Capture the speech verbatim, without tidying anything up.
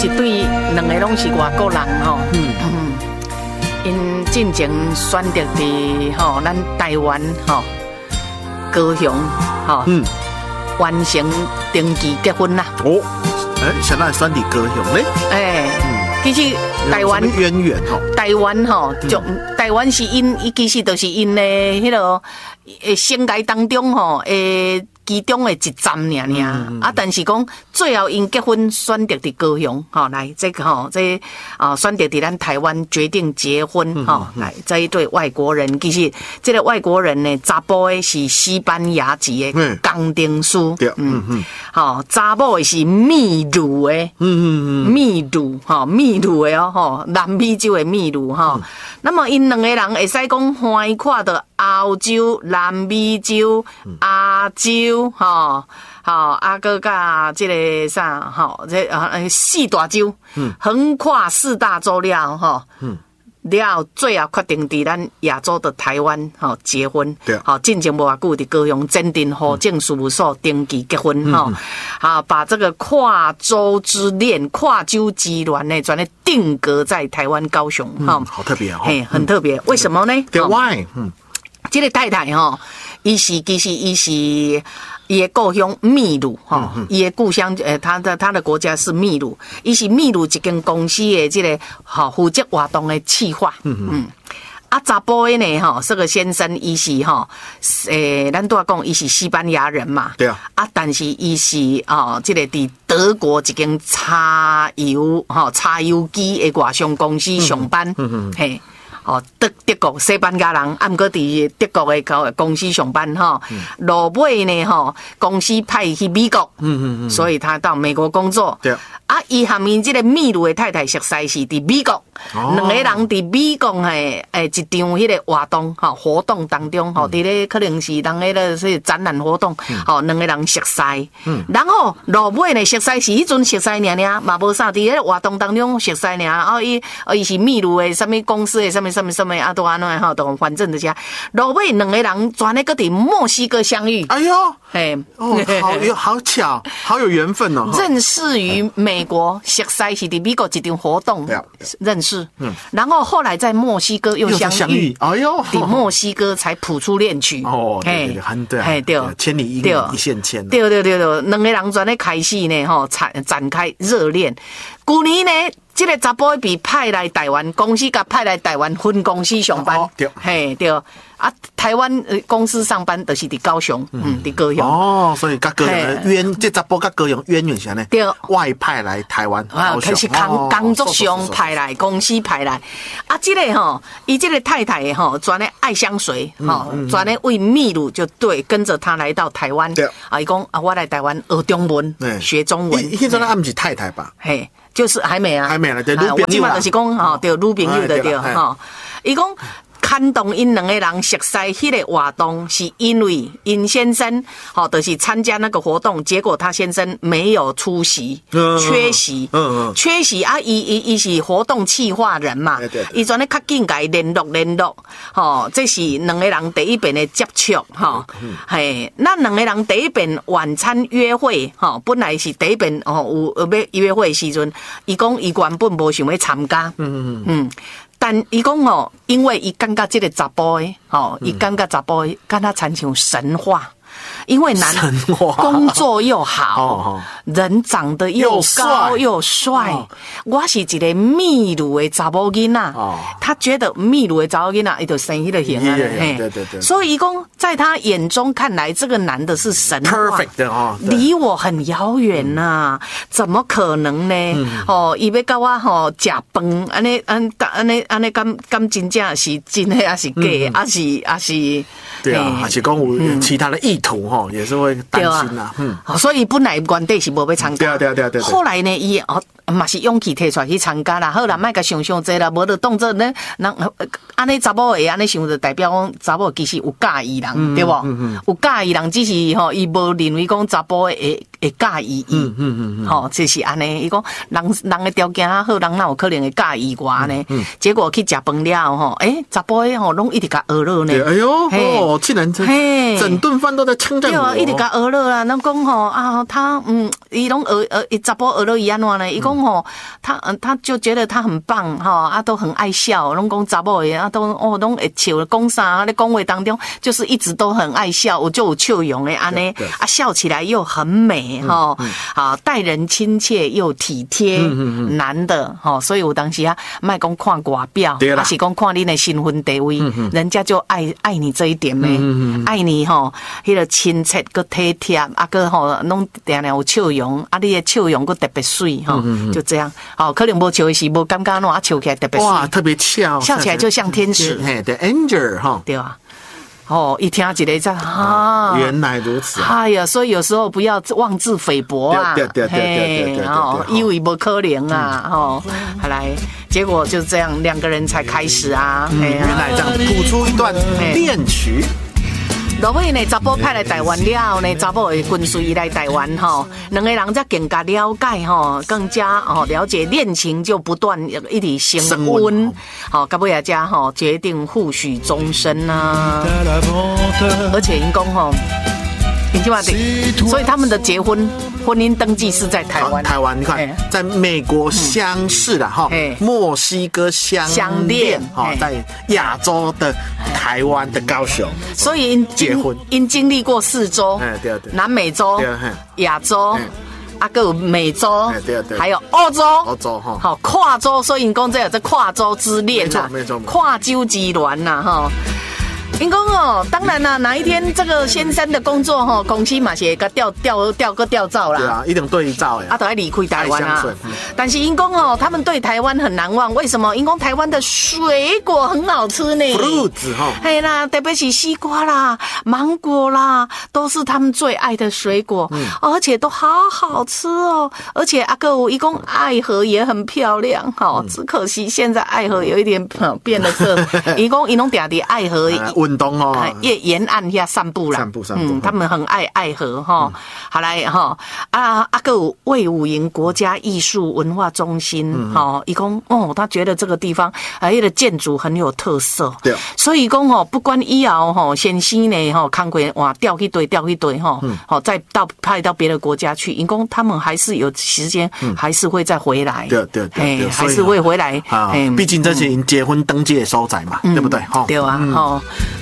一对两个拢是外国人吼，嗯嗯，因进前选择伫吼咱台湾吼高雄吼，嗯，完成登记结婚啦。 哦，哎、欸，想到选伫高雄咧， 哎、欸，嗯，其实台湾渊源吼， 台湾吼，就、嗯、台湾是因，伊其实都是因咧迄个诶生涯当中吼诶。其中的一站尔尔、嗯、啊，但是讲最后因结婚选择伫高雄，吼、哦、来这个吼、哦、这啊、哦、选择伫咱台湾决定结婚，吼、嗯哦、来这一对外国人，其实这个外国人呢，查甫的是西班牙籍的钢钉师，嗯嗯，好、哦，查某的是秘鲁的，嗯嗯嗯，秘鲁哈秘鲁的哦，吼南美洲的秘鲁哈、哦嗯，那麼因兩個人會使講歡喜看到歐洲、南美洲、亞洲。吼，好啊，个甲这个啥，吼，这啊四大洲，嗯，横跨四大洲了，吼，嗯，了最后决定伫咱亚洲的台湾，吼结婚，对，好，进前无偌久伫高雄鉴定户政事务所登记结婚，吼、嗯，好，把这个跨洲之恋、跨洲之恋呢，全咧定格在台湾高雄，哈、嗯， 好特别哦， 嘿，很特别、嗯，为什么呢？ 对 ，Why？ 嗯， 这个太太吼。伊是其实伊是伊的故乡秘鲁哈，伊的故乡诶，他的他的国家是秘鲁，伊是秘鲁一间公司的这个哈负责活动的企划，嗯嗯，啊查甫的呢哈，这个先生伊是哈，诶，咱都要讲伊是西班牙人嘛， 对啊， 啊但是伊是啊，这个伫德国一间柴油哈柴油机的外商公司上班，嗯嗯，嘿。哦，德德國西班牙人，啊，毋過伫德國嘅公司上班吼，落尾呢吼，公司派去美國，嗯嗯嗯，所以他到美國工作。對。啊，伊含伊即個秘魯嘅太太熟悉是伫美國，兩、哦、個人伫美國嘅誒一場迄個活動吼活動當中吼，伫、嗯、咧可能是人迄個是展覽活動，吼、嗯、兩個人熟悉，嗯，然後落尾呢熟悉是迄陣熟悉爾爾，嘛無啥伫迄個活動當中熟悉爾，哦伊哦伊是秘魯嘅什麼公司嘅什麼什麼什麼啊都安怎吼，都反正就遮，落尾兩個人全咧擱伫墨西哥相遇， 哎呦， 嘿， 哦，好有好巧，好有緣分哦， 認識於美國，熟悉是伫美國一場活動認識，嗯，然後後來在墨西哥又相遇，相遇哎呦，伫墨西哥才譜出戀曲，哦，對對對，對啊，對， 千里一線牽， 對對對對，兩個人全咧開始呢，吼，展展開熱戀，舊年呢。這個查甫被派來台灣公司，甲派來台灣分公司上班，哦、對，嘿對，啊，台灣公司上班就是伫高雄，嗯，伫高雄。哦， 所以甲高雄淵，這查甫甲高雄淵源啥呢？對，外派來台灣， 啊，開始工工作上派來，公司派來，啊，這個吼，伊這個太太吼，專咧愛相隨，吼，專咧為秘魯就對，跟着他來到台灣，對，啊，伊講啊，我來台灣學中文，學中文。 迄陣他們是太太吧？ 嘿。就是還沒啊， 還沒啦，對， 我即馬就是講吼，對，女朋友就對吼。伊講牽動因兩個人熟悉迄個活動，是因為因先生吼，就是參加那個活動，結果他先生沒有出席，缺席，嗯嗯，缺席啊，伊伊伊是活動企劃人嘛，伊全咧較緊甲伊聯絡聯絡，吼，這是兩個人第一遍的接觸，吼，嘿，咱兩個人第一遍晚餐約會，吼，本來是第一遍吼有要約會的時陣，伊講伊原本無想要參加，嗯嗯嗯。但伊講哦，因為伊感覺這個查甫的，哦，伊感覺查甫的，跟他產生神話。因為男工作又好，人長得又高又帥，我是一個秘魯的查某囡仔，他覺得秘魯的查某囡仔伊就生迄個型啊，對對對，所以伊講在他眼中看來，這個男的是神話，離我很遙遠吶，怎麼可能呢？哦，伊要甲我吼食飯，安尼安安尼安尼，敢敢真正是真的還是假的，還是還是？ 對啊，還是講有其他的意圖吼，也是會擔心啦。嗯， 所以本來原底是無要參加。 對啊對啊對啊對。 後來呢，伊哦嘛是勇氣提出來去參加啦。好啦，莫甲想象濟啦，無就當作呢，人安尼查某會安尼想，就代表講查某其實有介意人，對無？有介意人，只是吼伊無認為講查甫會會介意伊。嗯嗯嗯。吼，就是安尼。伊講人人嘅條件好，人哪有可能會介意我呢？結果去食飯了吼，誒查甫誒吼攏一直甲學樂呢。 哎呦，哦，竟然整整頓飯都在稱讚我。 對啊，一直甲學樂啦，咱講吼啊，他嗯伊拢学呃，伊查甫学了伊安怎呢？伊讲吼，他嗯，他就觉得他很棒哈，啊，都很爱笑，拢讲查某的啊，都哦，拢会笑，讲啥？咧讲话当中就是一直都很爱笑，我就有笑容的安尼，啊，笑起来又很美哈，啊，待人亲切又体贴，男的哈，所以有当时啊，莫讲看外表，还是讲看你的身份地位，人家就爱爱你这一点咩，爱你吼，迄个亲切个体贴，啊个吼，拢定定有笑容，啊，你的笑容个特别水哈，就这样，哦，可能无笑的时无感觉喏，啊，笑起来特别哇，特别俏， 笑起来就像天使， 嘿，对 ，angel 哈， 对啊。哦，一听一个在啊， 原来如此。 哎呀，所以有时候不要妄自菲薄啊， 对对对对对对， 哦，以为不可能啊，哦，后来结果就这样，两个人才开始啊， 原来这样谱出一段恋曲。 落尾呢，查甫派来台湾了后呢，查甫会跟随伊来台湾吼，两个人才更加了解吼，更加哦了解恋情就不断一直升温，好，到尾啊家吼决定互许终身啊，而且因讲吼。所以他们的结婚婚姻登记是在台湾。 台湾，你看，在美国相识了哈，墨西哥相相恋哈，在亚洲的台湾的高雄， 所以结婚，因经历过四洲，南美洲、亚洲。啊，还有美洲，还有欧洲， 欧洲哈， 好跨洲，所以因讲这有这跨洲之恋呐， 没错， 跨洲之恋呐，哈。因讲哦，当然啦，哪一天这个先生的工作哈，公司嘛是会个调调调个调照啦， 对啊，一定对照呀， 啊，都要离开台湾啊。但是因讲哦，他们对台湾很难忘，为什么？因讲台湾的水果很好吃呢 ，fruits 哈， 嘿啦，特别是西瓜啦、芒果啦，都是他们最爱的水果，嗯、而且都好好吃哦。而且阿哥，一共爱河也很漂亮，哈、嗯，只可惜现在爱河有一点变了色，一共一弄点的爱河。 运动哦， 沿沿岸下散步啦， 散步散步， 嗯，他们很爱爱河哈。好来哈啊，阿个魏武营国家艺术文化中心哈，一共哦，他觉得这个地方啊，那个建筑很有特色， 对， 所以讲哦，不管以后哈，先生呢哈，看过哇，调一堆调一堆哈，好，再到派到别的国家去，因公他们还是有时间，还是会再回来， 对对对， 还是会回来， 啊，毕竟这是结婚登记的所在嘛，对不对？哈， 对啊，哈。